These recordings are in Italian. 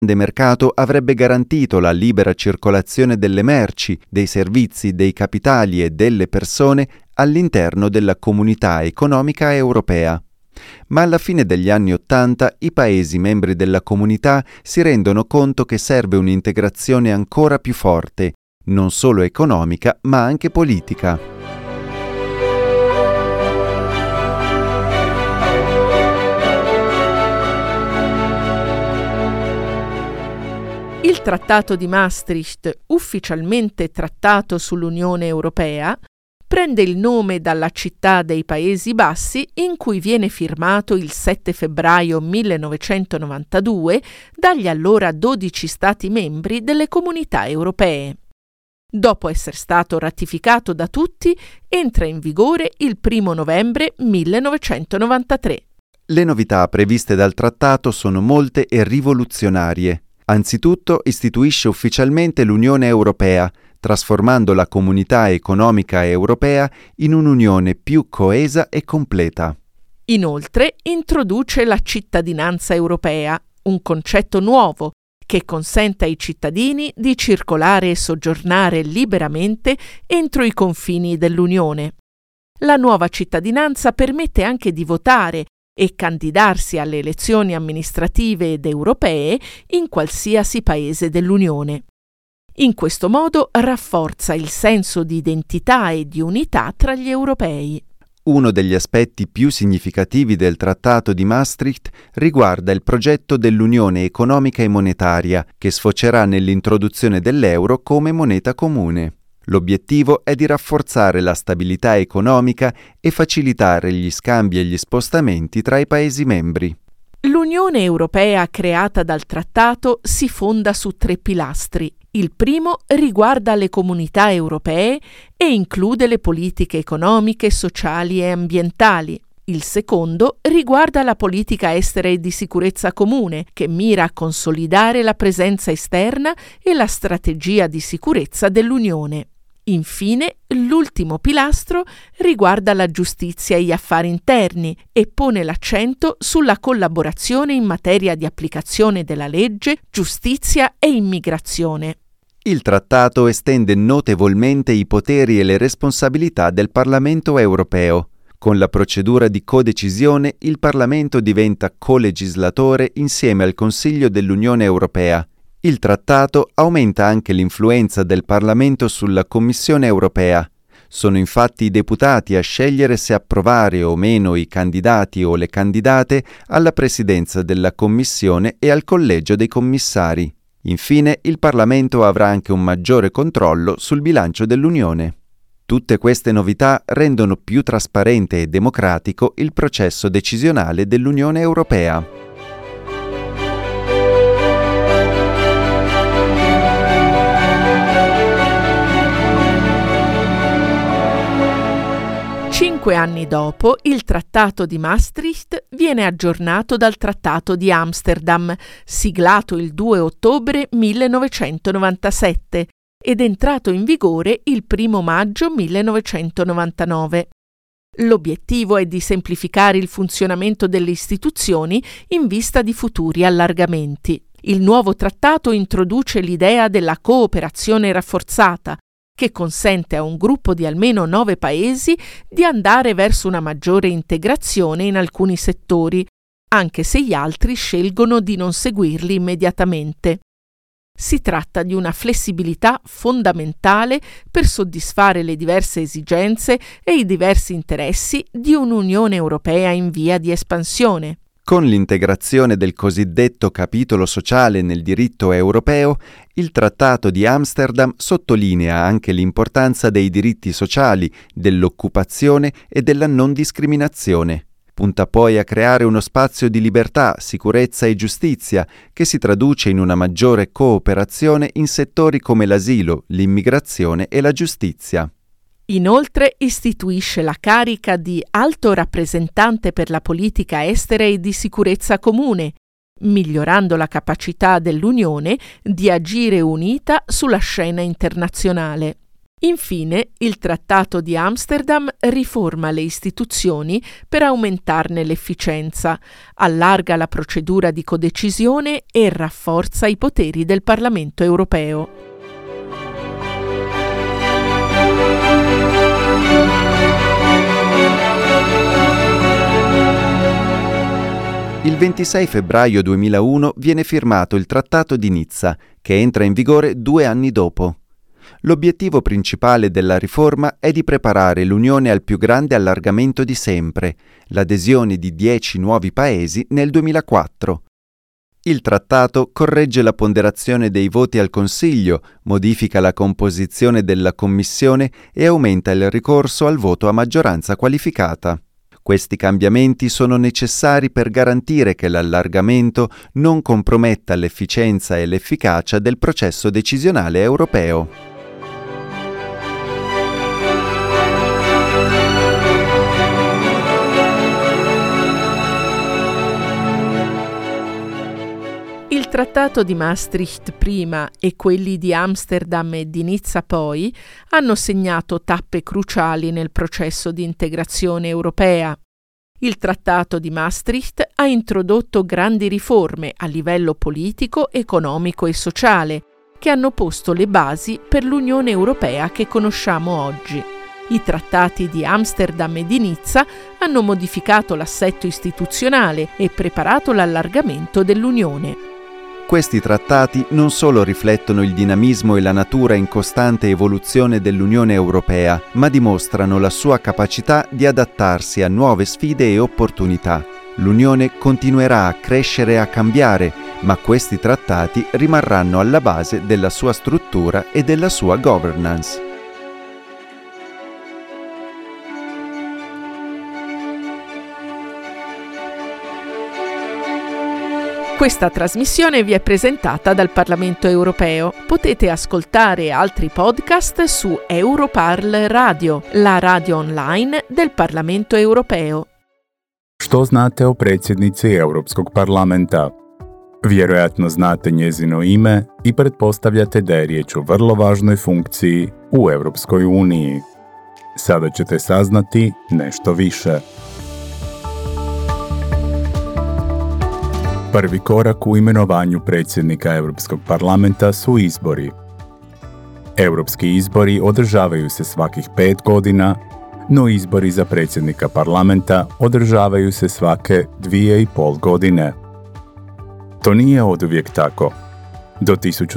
mercato avrebbe garantito la libera circolazione delle merci, dei servizi, dei capitali e delle persone all'interno della comunità economica europea. Ma alla fine degli anni '80 i Paesi membri della comunità si rendono conto che serve un'integrazione ancora più forte, non solo economica ma anche politica. Il Trattato di Maastricht, ufficialmente trattato sull'Unione Europea, prende il nome dalla città dei Paesi Bassi in cui viene firmato il 7 febbraio 1992 dagli allora 12 Stati membri delle comunità europee. Dopo essere stato ratificato da tutti, entra in vigore il 1 novembre 1993. Le novità previste dal trattato sono molte e rivoluzionarie. Anzitutto istituisce ufficialmente l'Unione Europea, trasformando la comunità economica europea in un'unione più coesa e completa. Inoltre introduce la cittadinanza europea, un concetto nuovo che consente ai cittadini di circolare e soggiornare liberamente entro i confini dell'Unione. La nuova cittadinanza permette anche di votare e candidarsi alle elezioni amministrative ed europee in qualsiasi paese dell'Unione. In questo modo rafforza il senso di identità e di unità tra gli europei. Uno degli aspetti più significativi del Trattato di Maastricht riguarda il progetto dell'Unione economica e monetaria, che sfocerà nell'introduzione dell'euro come moneta comune. L'obiettivo è di rafforzare la stabilità economica e facilitare gli scambi e gli spostamenti tra i Paesi membri. L'Unione Europea creata dal trattato si fonda su 3 pilastri. Il primo riguarda le comunità europee e include le politiche economiche, sociali e ambientali. Il secondo riguarda la politica estera e di sicurezza comune, che mira a consolidare la presenza esterna e la strategia di sicurezza dell'Unione. Infine, l'ultimo pilastro riguarda la giustizia e gli affari interni e pone l'accento sulla collaborazione in materia di applicazione della legge, giustizia e immigrazione. Il trattato estende notevolmente i poteri e le responsabilità del Parlamento europeo. Con la procedura di codecisione, il Parlamento diventa colegislatore insieme al Consiglio dell'Unione Europea. Il trattato aumenta anche l'influenza del Parlamento sulla Commissione europea. Sono infatti i deputati a scegliere se approvare o meno i candidati o le candidate alla presidenza della Commissione e al collegio dei commissari. Infine, il Parlamento avrà anche un maggiore controllo sul bilancio dell'Unione. Tutte queste novità rendono più trasparente e democratico il processo decisionale dell'Unione Europea. Cinque anni dopo, il Trattato di Maastricht viene aggiornato dal Trattato di Amsterdam, siglato il 2 ottobre 1997 ed entrato in vigore il 1 maggio 1999. L'obiettivo è di semplificare il funzionamento delle istituzioni in vista di futuri allargamenti. Il nuovo trattato introduce l'idea della cooperazione rafforzata, che consente a un gruppo di almeno 9 paesi di andare verso una maggiore integrazione in alcuni settori, anche se gli altri scelgono di non seguirli immediatamente. Si tratta di una flessibilità fondamentale per soddisfare le diverse esigenze e i diversi interessi di un'Unione Europea in via di espansione. Con l'integrazione del cosiddetto capitolo sociale nel diritto europeo, il Trattato di Amsterdam sottolinea anche l'importanza dei diritti sociali, dell'occupazione e della non discriminazione. Punta poi a creare uno spazio di libertà, sicurezza e giustizia che si traduce in una maggiore cooperazione in settori come l'asilo, l'immigrazione e la giustizia. Inoltre istituisce la carica di Alto rappresentante per la politica estera e di sicurezza comune, migliorando la capacità dell'Unione di agire unita sulla scena internazionale. Infine, il Trattato di Amsterdam riforma le istituzioni per aumentarne l'efficienza, allarga la procedura di codecisione e rafforza i poteri del Parlamento europeo. Il 26 febbraio 2001 viene firmato il Trattato di Nizza, che entra in vigore 2 anni dopo. L'obiettivo principale della riforma è di preparare l'Unione al più grande allargamento di sempre, l'adesione di 10 nuovi paesi nel 2004. Il trattato corregge la ponderazione dei voti al Consiglio, modifica la composizione della Commissione e aumenta il ricorso al voto a maggioranza qualificata. Questi cambiamenti sono necessari per garantire che l'allargamento non comprometta l'efficienza e l'efficacia del processo decisionale europeo. Il Trattato di Maastricht prima e quelli di Amsterdam e di Nizza poi hanno segnato tappe cruciali nel processo di integrazione europea. Il Trattato di Maastricht ha introdotto grandi riforme a livello politico, economico e sociale, che hanno posto le basi per l'Unione Europea che conosciamo oggi. I trattati di Amsterdam e di Nizza hanno modificato l'assetto istituzionale e preparato l'allargamento dell'Unione. Questi trattati non solo riflettono il dinamismo e la natura in costante evoluzione dell'Unione Europea, ma dimostrano la sua capacità di adattarsi a nuove sfide e opportunità. L'Unione continuerà a crescere e a cambiare, ma questi trattati rimarranno alla base della sua struttura e della sua governance. Questa trasmissione vi è presentata dal Parlamento europeo. Potete ascoltare altri podcast su Europarl Radio, la radio online del Parlamento europeo. Što znate o predsjednici Europskog parlamenta? Vjerojatno znate njezino ime i pretpostavljate da je riječ o vrlo važnoj funkciji u Europskoj uniji. Sada ćete saznati nešto više. Prvi korak u imenovanju predsjednika Europskog parlamenta su izbori. Europski izbori održavaju se svakih 5 godina, no izbori za predsjednika parlamenta održavaju se svake 2,5 godine. To nije oduvijek tako. Do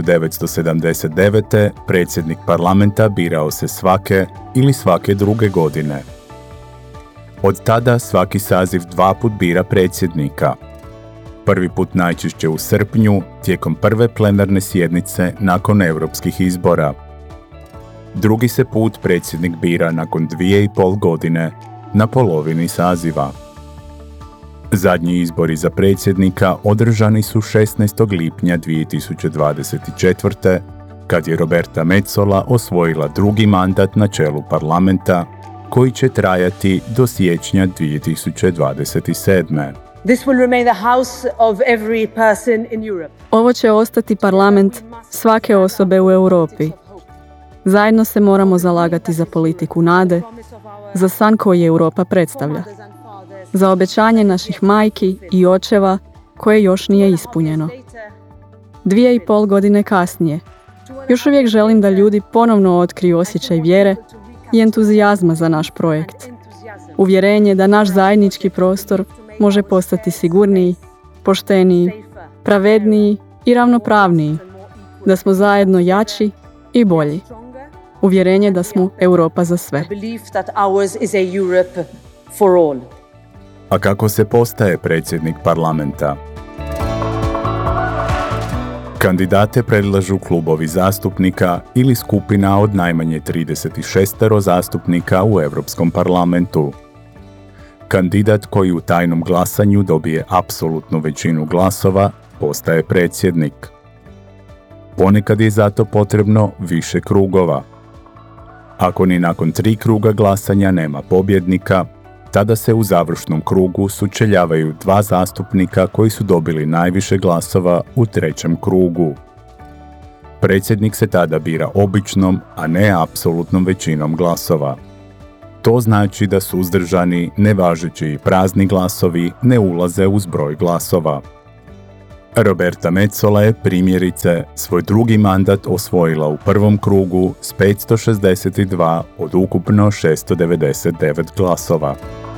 1979. predsjednik parlamenta birao se svake ili svake druge godine. Od tada svaki saziv 2 put bira predsjednika. Prvi put najčešće u srpnju, tijekom prve plenarne sjednice nakon europskih izbora. Drugi se put predsjednik bira nakon 2,5 godine, na polovini saziva. Zadnji izbori za predsjednika održani su 16. lipnja 2024. kad je Roberta Metsola osvojila drugi mandat na čelu parlamenta, koji će trajati do siječnja 2027. This will remain the house of every person in Europe. Ovo će ostati parlament svake osobe u Europi. Zajedno se moramo zalagati za politiku nade, za san koji Europa predstavlja, za obećanje naših majki i očeva koje još nije ispunjeno. 2,5 godine kasnije, još uvijek želim da ljudi ponovno otkriju osjećaj vjere i entuzijazma za naš projekt. Uvjerenje da naš zajednički prostor može postati sigurniji, pošteniji, pravedniji i ravnopravniji, da smo zajedno jači i bolji. Uvjerenje da smo Europa za sve. A kako se postaje predsjednik parlamenta? Kandidate predlažu klubovi zastupnika ili skupina od najmanje 36 zastupnika u Europskom parlamentu. Kandidat koji u tajnom glasanju dobije apsolutnu većinu glasova postaje predsjednik. Ponekad je zato potrebno više krugova. Ako ni nakon 3 kruga glasanja nema pobjednika, tada se u završnom krugu sučeljavaju 2 zastupnika koji su dobili najviše glasova u 3. krugu. Predsjednik se tada bira običnom, a ne apsolutnom većinom glasova. To znači da suzdržani, nevažeći i prazni glasovi ne ulaze u zbroj glasova. Roberta Metsola je, primjerice, svoj drugi mandat osvojila u prvom krugu s 562 od ukupno 699 glasova.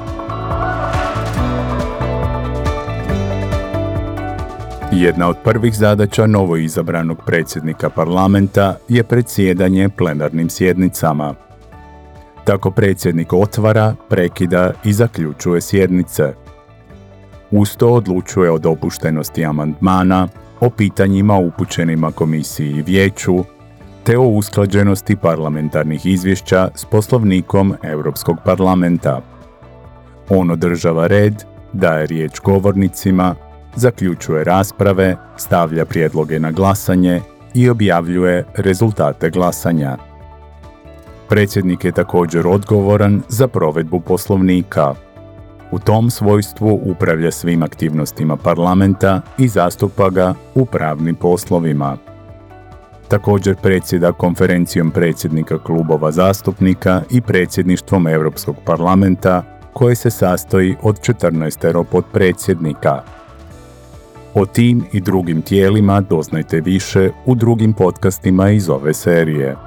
Jedna od prvih zadaća novoizabranog predsjednika parlamenta je predsjedanje plenarnim sjednicama. Tako predsjednik otvara, prekida i zaključuje sjednice. Uz to odlučuje o dopuštenosti amandmana, o pitanjima upućenima komisiji i vijeću, te o usklađenosti parlamentarnih izvješća s Poslovnikom Europskog parlamenta. On održava red, daje riječ govornicima, zaključuje rasprave, stavlja prijedloge na glasanje i objavljuje rezultate glasanja. Predsjednik je također odgovoran za provedbu Poslovnika. U tom svojstvu upravlja svim aktivnostima parlamenta i zastupa ga u pravnim poslovima. Također predsjeda konferencijom predsjednika klubova zastupnika i predsjedništvom Europskog parlamenta, koje se sastoji od 14 potpredsjednika. O tim i drugim tijelima doznajte više u drugim podcastima iz ove serije.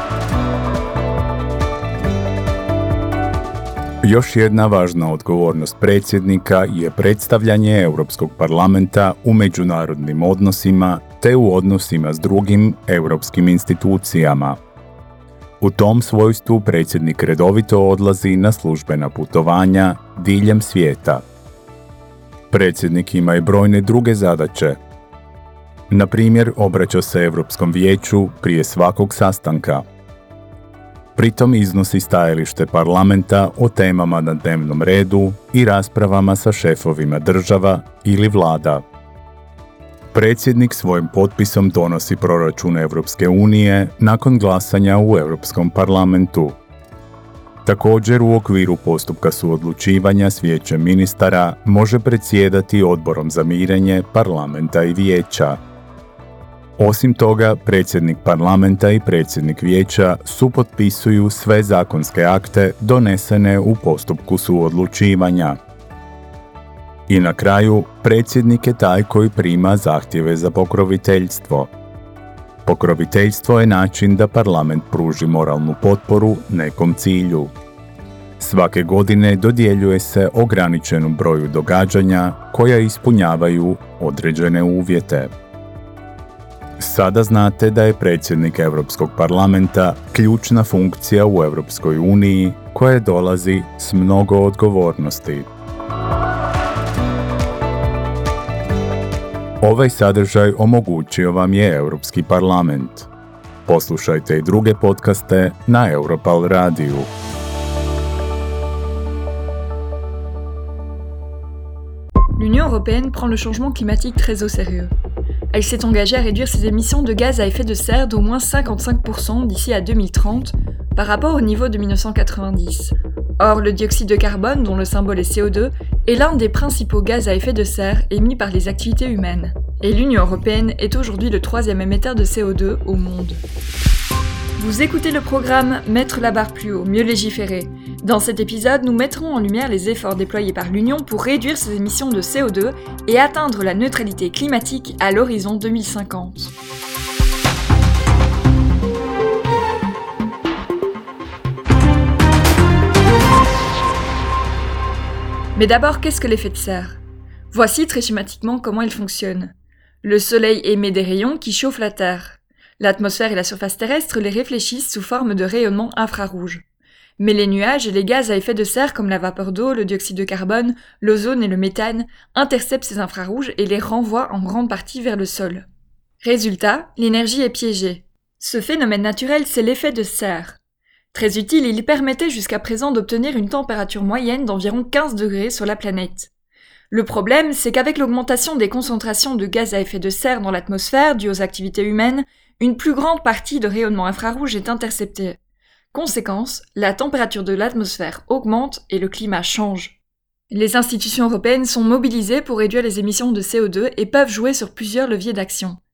Još jedna važna odgovornost predsjednika je predstavljanje Europskog parlamenta u međunarodnim odnosima te u odnosima s drugim europskim institucijama. U tom svojstvu predsjednik redovito odlazi na službena putovanja diljem svijeta. Predsjednik ima i brojne druge zadaće. Na primjer, obraća se Europskom vijeću prije svakog sastanka. Pritom iznosi stajalište parlamenta o temama na dnevnom redu i raspravama sa šefovima država ili vlada. Predsjednik svojim potpisom donosi proračun Europske unije nakon glasanja u Europskom parlamentu. Također, u okviru postupka suodlučivanja s vijećem ministara može predsjedati odborom za mirenje parlamenta i vijeća. Osim toga, predsjednik parlamenta i predsjednik vijeća supotpisuju sve zakonske akte donesene u postupku suodlučivanja. I na kraju, predsjednik je taj koji prima zahtjeve za pokroviteljstvo. Pokroviteljstvo je način da parlament pruži moralnu potporu nekom cilju. Svake godine dodjeljuje se ograničenom broju događanja koja ispunjavaju određene uvjete. Sada znate da je predsjednik Europskog parlamenta ključna funkcija u Europskoj uniji koja dolazi s mnogo odgovornosti. Ovaj sadržaj omogućio vam je Europski parlament. Poslušajte i druge podcaste na Europal radiju. L'Union européenne prend le changement climatique très au sérieux. Elle s'est engagée à réduire ses émissions de gaz à effet de serre d'au moins 55% d'ici à 2030 par rapport au niveau de 1990. Or, le dioxyde de carbone, dont le symbole est CO2, est l'un des principaux gaz à effet de serre émis par les activités humaines. Et l'Union européenne est aujourd'hui le 3e émetteur de CO2 au monde. Vous écoutez le programme Mettre la barre plus haut, mieux légiférer. Dans cet épisode, nous mettrons en lumière les efforts déployés par l'Union pour réduire ses émissions de CO2 et atteindre la neutralité climatique à l'horizon 2050. Mais d'abord, qu'est-ce que l'effet de serre ? Voici très schématiquement comment il fonctionne. Le Soleil émet des rayons qui chauffent la Terre. L'atmosphère et la surface terrestre les réfléchissent sous forme de rayonnement infrarouge. Mais les nuages et les gaz à effet de serre comme la vapeur d'eau, le dioxyde de carbone, l'ozone et le méthane interceptent ces infrarouges et les renvoient en grande partie vers le sol. Résultat, l'énergie est piégée. Ce phénomène naturel, c'est l'effet de serre. Très utile, il permettait jusqu'à présent d'obtenir une température moyenne d'environ 15 degrés sur la planète. Le problème, c'est qu'avec l'augmentation des concentrations de gaz à effet de serre dans l'atmosphère dues aux activités humaines, une plus grande partie de rayonnement infrarouge est interceptée. Conséquence, la température de l'atmosphère augmente et le climat change. Les institutions européennes sont mobilisées pour réduire les émissions de CO2 et peuvent jouer sur plusieurs leviers d'action.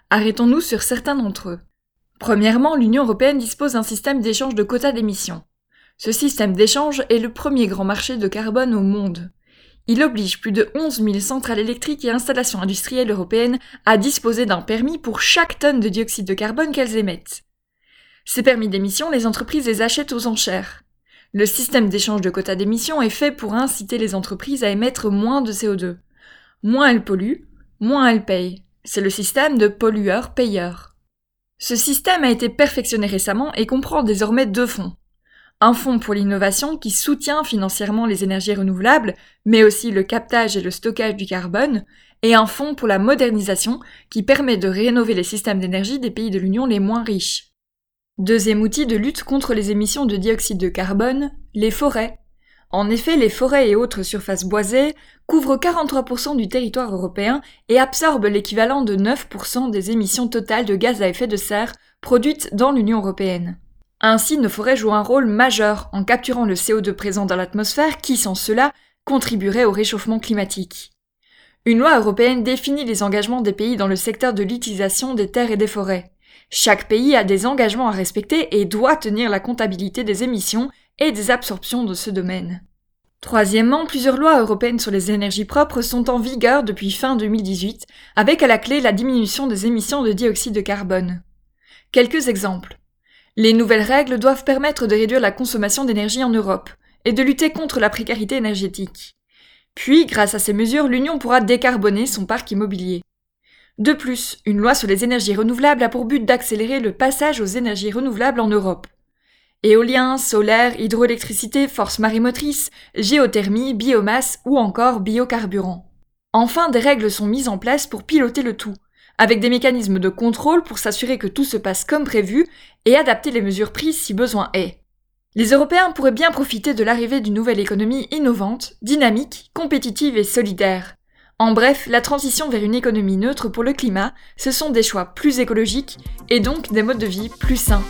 Arrêtons-nous sur certains d'entre eux. Premièrement, l'Union européenne dispose d'un système d'échange de quotas d'émissions. Ce système d'échange est le premier grand marché de carbone au monde. Il oblige plus de 11 000 centrales électriques et installations industrielles européennes à disposer d'un permis pour chaque tonne de dioxyde de carbone qu'elles émettent. Ces permis d'émission, les entreprises les achètent aux enchères. Le système d'échange de quotas d'émissions est fait pour inciter les entreprises à émettre moins de CO2. Moins elles polluent, moins elles payent. C'est le système de pollueur-payeur. Ce système a été perfectionné récemment et comprend désormais 2 fonds. Un fonds pour l'innovation qui soutient financièrement les énergies renouvelables, mais aussi le captage et le stockage du carbone, et un fonds pour la modernisation qui permet de rénover les systèmes d'énergie des pays de l'Union les moins riches. Deuxième outil de lutte contre les émissions de dioxyde de carbone, les forêts. En effet, les forêts et autres surfaces boisées couvrent 43% du territoire européen et absorbent l'équivalent de 9% des émissions totales de gaz à effet de serre produites dans l'Union européenne. Ainsi, nos forêts jouent un rôle majeur en capturant le CO2 présent dans l'atmosphère qui, sans cela, contribuerait au réchauffement climatique. Une loi européenne définit les engagements des pays dans le secteur de l'utilisation des terres et des forêts. Chaque pays a des engagements à respecter et doit tenir la comptabilité des émissions et des absorptions de ce domaine. Troisièmement, plusieurs lois européennes sur les énergies propres sont en vigueur depuis fin 2018, avec à la clé la diminution des émissions de dioxyde de carbone. Quelques exemples. Les nouvelles règles doivent permettre de réduire la consommation d'énergie en Europe et de lutter contre la précarité énergétique. Puis, grâce à ces mesures, l'Union pourra décarboner son parc immobilier. De plus, une loi sur les énergies renouvelables a pour but d'accélérer le passage aux énergies renouvelables en Europe. Éolien, solaire, hydroélectricité, force marémotrice, géothermie, biomasse ou encore biocarburant. Enfin, des règles sont mises en place pour piloter le tout, avec des mécanismes de contrôle pour s'assurer que tout se passe comme prévu et adapter les mesures prises si besoin est. Les Européens pourraient bien profiter de l'arrivée d'une nouvelle économie innovante, dynamique, compétitive et solidaire. En bref, la transition vers une économie neutre pour le climat, ce sont des choix plus écologiques et donc des modes de vie plus sains.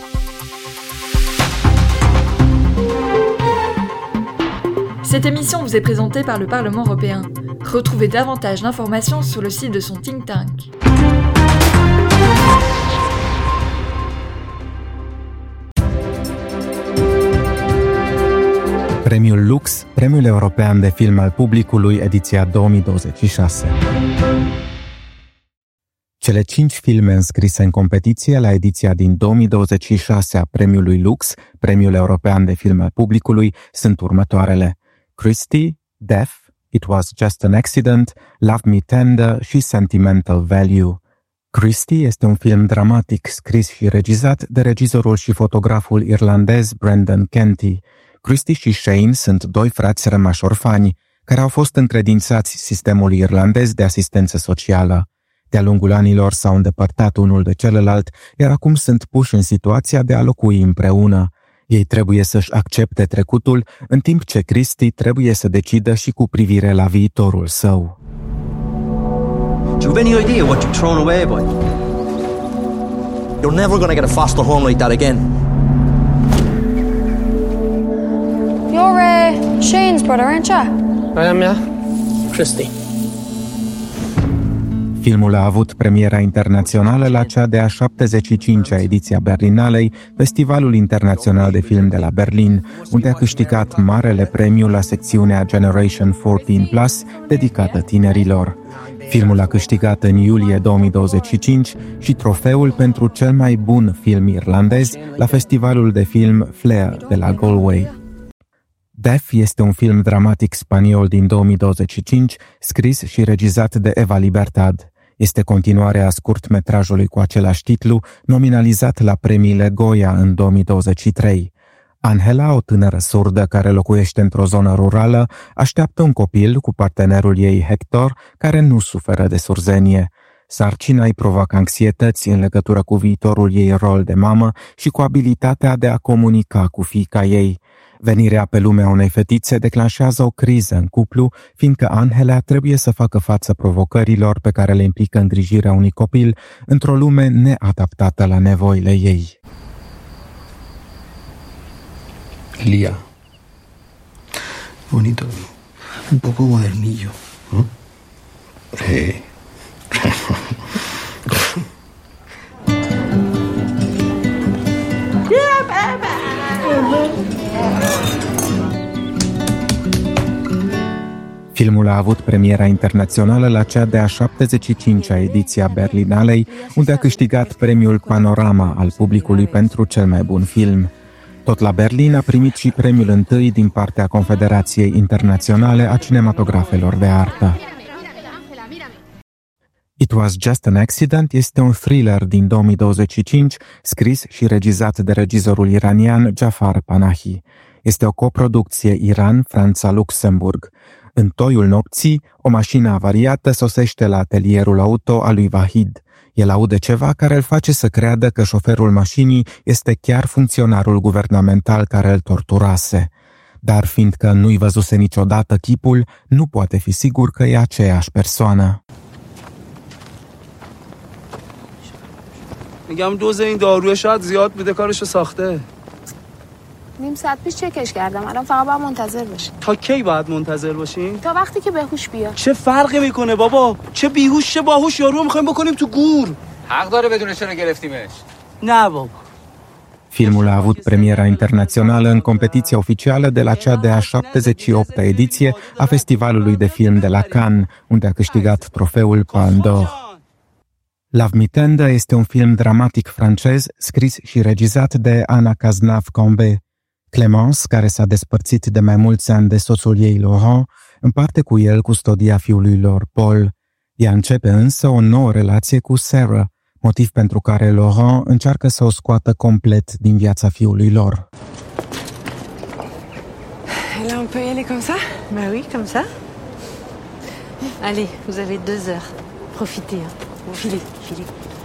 Cette émission vous est présentée par le Parlement européen. Retrouvez davantage d'informations sur le site de son think tank. Premiul Lux, Premiul European de Film al Publicului, ediția 2026. Cele 5 filme înscrise în competiție la ediția din 2026 a Premiului Lux, Premiul European de Film al Publicului, sunt următoarele: Christie, Death, It Was Just an Accident, Love Me Tender și Sentimental Value. Christie este un film dramatic scris și regizat de regizorul și fotograful irlandez Brendan Kenty. Christie și Shane sunt 2 frați rămași orfani, care au fost încredințați sistemului irlandez de asistență socială. De-a lungul anilor s-au îndepărtat unul de celălalt, iar acum sunt puși în situația de a locui împreună. Ei trebuie să-și accepte trecutul, în timp ce Christie trebuie să decidă și cu privire la viitorul său. Do you have any idea what you've thrown away, boy? You're never gonna get a foster home like that again. You're Shane's brother, aren't you? I am, yeah. Christie. Filmul a avut premiera internațională la cea de-a 75-a ediție a Berlinalei, Festivalul Internațional de Film de la Berlin, unde a câștigat marele premiu la secțiunea Generation 14+, dedicată tinerilor. Filmul a câștigat în iulie 2025 și trofeul pentru cel mai bun film irlandez la Festivalul de Film Flare de la Galway. Death este un film dramatic spaniol din 2025, scris și regizat de Eva Libertad. Este continuarea scurtmetrajului cu același titlu, nominalizat la premiile Goya în 2023. Angela, o tânără surdă care locuiește într-o zonă rurală, așteaptă un copil cu partenerul ei Hector, care nu suferă de surzenie. Sarcina îi provoacă anxietăți în legătură cu viitorul ei rol de mamă și cu abilitatea de a comunica cu fiica ei. Venirea pe lume a unei fetițe declanșează o criză în cuplu, fiindcă Angela trebuie să facă față provocărilor pe care le implică îngrijirea unui copil într-o lume neadaptată la nevoile ei. Lía. Bonito. Un poco modernillo. ¿Mm? Sí. Filmul a avut premiera internațională la cea de-a 75-a ediție a Berlinalei, unde a câștigat premiul Panorama al publicului pentru cel mai bun film. Tot la Berlin a primit și premiul întâi din partea Confederației Internaționale a Cinematografelor de Artă. It Was Just an Accident este un thriller din 2025, scris și regizat de regizorul iranian Jafar Panahi. Este o coproducție Iran-Franța-Luxemburg. În toiul nopții, o mașină avariată sosește la atelierul auto al lui Vahid. El aude ceva care îl face să creadă că șoferul mașinii este chiar funcționarul guvernamental care îl torturase. Dar fiindcă nu-i văzuse niciodată chipul, nu poate fi sigur că e aceeași persoană. میگم دوز این داروی شاید زیاد بوده کارشو ساخته. نیم ساعت پیش چکش کردم الان فقط باید منتظر باشیم. تا کی باید منتظر باشیم؟ تا وقتی که بهوش بیاد. چه فرقی میکنه بابا؟ چه بیهوش چه باهوش یارو میخوایم بکنیم تو گور. حق داره بدون چرا گرفتیمش. نه بابا. Filmul a avut premiera internațională în competiția oficială de la cea de-a 78-a ediție a Festivalului de Film de la Cannes, unde a câștigat trofeul Palme d'Or. Love Me Tender este un film dramatic francez, scris și regizat de Anna Cazenave-Cambe. Clémence, care s-a despărțit de mai mulți ani de soțul ei Laurent, împarte cu el custodia fiului lor, Paul. Ea începe însă o nouă relație cu Sarah, motiv pentru care Laurent încearcă să o scoată complet din viața fiului lor. Là, on peut y aller comme ça? Bah oui, comme ça. Allez, vous avez 2 heures. Profitez, hein. Filez, filez.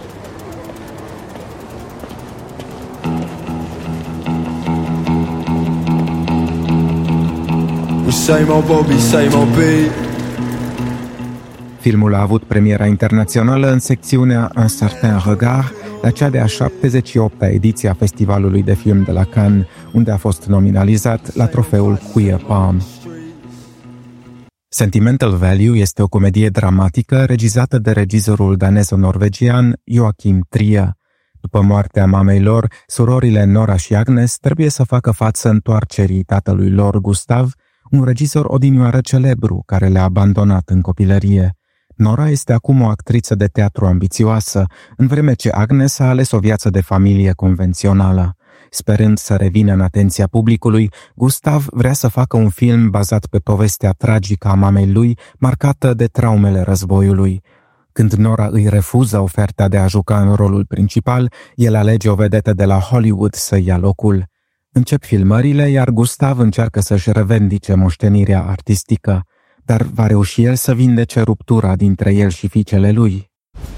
Filmul a avut premiera internațională în secțiunea Un certain regard, la cea de-a 78-a ediție a Festivalului de Film de la Cannes, unde a fost nominalizat la trofeul Queer Palm. Sentimental Value este o comedie dramatică regizată de regizorul danez-norvegian Joachim Trier. După moartea mamei lor, surorile Nora și Agnes trebuie să facă față întoarcerii tatălui lor, Gustav, un regizor odinioară celebru care le-a abandonat în copilărie. Nora este acum o actriță de teatru ambițioasă, în vreme ce Agnes a ales o viață de familie convențională. Sperând să revină în atenția publicului, Gustav vrea să facă un film bazat pe povestea tragică a mamei lui, marcată de traumele războiului. Când Nora îi refuză oferta de a juca în rolul principal, el alege o vedetă de la Hollywood să ia locul. Încep filmările, iar Gustav încearcă să-și revendice moștenirea artistică, dar va reuși el să vindece ruptura dintre el și fiicele lui.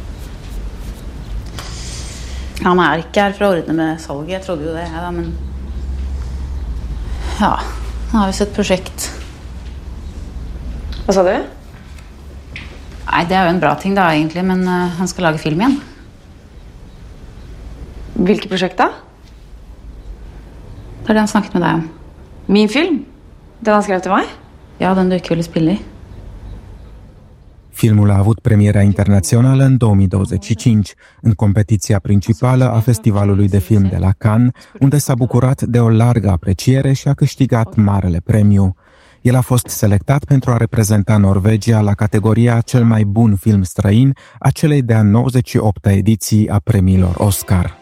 Han ikke her for å ordne med salget, jeg trodde jo det, ja, men ja, nå har vi sett prosjekt. Hva sa du? Nei, det er jo en bra ting da, egentlig, men han skal lage film igjen. Hvilket prosjekt da? Det er det han snakket med deg om. Min film? Den han skrev til meg? Ja, den du ikke ville spille i. Filmul a avut premiera internațională în 2025, în competiția principală a Festivalului de Film de la Cannes, unde s-a bucurat de o largă apreciere și a câștigat marele premiu. El a fost selectat pentru a reprezenta Norvegia la categoria cel mai bun film străin a celei de-a 98-a ediții a premiilor Oscar.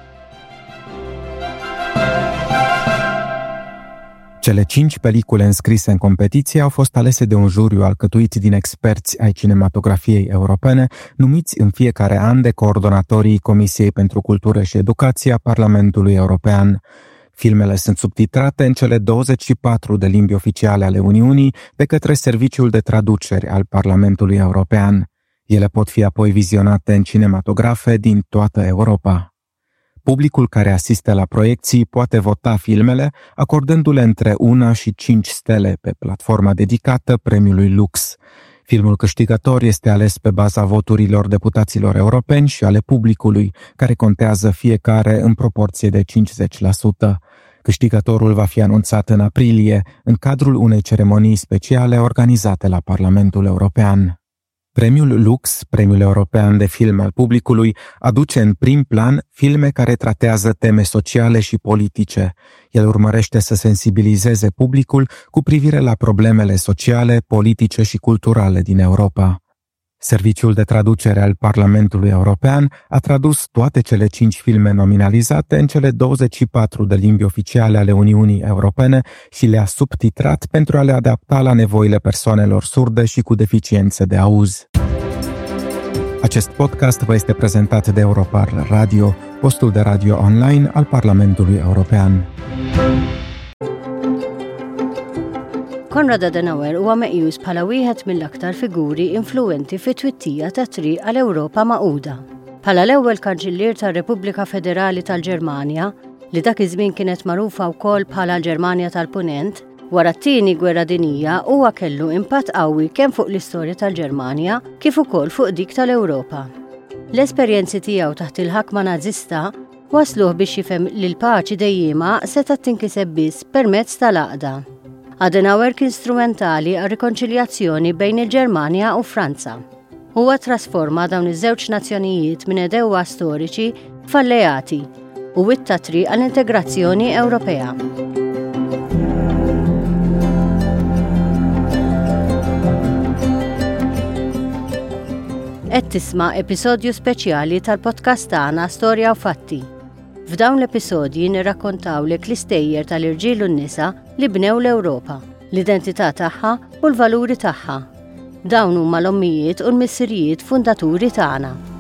Cele 5 pelicule înscrise în competiție au fost alese de un juriu alcătuit din experți ai cinematografiei europene, numiți în fiecare an de coordonatorii Comisiei pentru Cultură și Educație a Parlamentului European. Filmele sunt subtitrate în cele 24 de limbi oficiale ale Uniunii de către Serviciul de Traduceri al Parlamentului European. Ele pot fi apoi vizionate în cinematografe din toată Europa. Publicul care asistă la proiecții poate vota filmele, acordându-le între 1 și 5 stele pe platforma dedicată premiului Lux. Filmul câștigător este ales pe baza voturilor deputaților europeni și ale publicului, care contează fiecare în proporție de 50%. Câștigătorul va fi anunțat în aprilie, în cadrul unei ceremonii speciale organizate la Parlamentul European. Premiul Lux, Premiul European de Film al Publicului, aduce în prim plan filme care tratează teme sociale și politice. El urmărește să sensibilizeze publicul cu privire la problemele sociale, politice și culturale din Europa. Serviciul de traducere al Parlamentului European a tradus toate cele 5 filme nominalizate în cele 24 de limbi oficiale ale Uniunii Europene și le-a subtitrat pentru a le adapta la nevoile persoanelor surde și cu deficiențe de auz. Acest podcast vă este prezentat de Europarl Radio, postul de radio online al Parlamentului European. Konrad Adenauer huwa meqjus bħala wieħed mill-aktar figuri influenti fit-twittija ta' triq għall-Ewropa Magħquda. Bħala l-ewwel kanċillier tar-Repubblika Federali tal-Ġermanja, li dak iż-żmien kienet magħrufa wkoll bħala l-Ġermanja tal-Punent, wara t-tieni gwerra dinjija huwa kellu impatt qawwi kemm fuq l-istorja tal-Ġermanja kif ukoll fuq dik tal-Ewropa. L-esperjenzi tiegħu taħt il-ħakma Nażista wasluh biex jifhem li l-paċi dejjema seta' tinkiseb biss permezz tal-għaqda. Adenauer kien strumentali għal rikonċiljazzjoni bejn il-Ġermanja u Franza. Huwa trasforma dawn iż-żewġ nazzjonijiet minn edewwa storiċi f'alleati u witta triq għall-integrazzjoni Ewropea. Qed tisma' episodju speċjali tal-podcast tagħna Storja u Fatti. F'dawn l-episodji nirrakkontaw lek l-istejjer tal-irġiel u n-nisa li bnew l-Ewropa, l-identità tagħha u l-valuri tagħha. Dawn huma l-ommijiet u l-missirijiet fundaturi tagħna.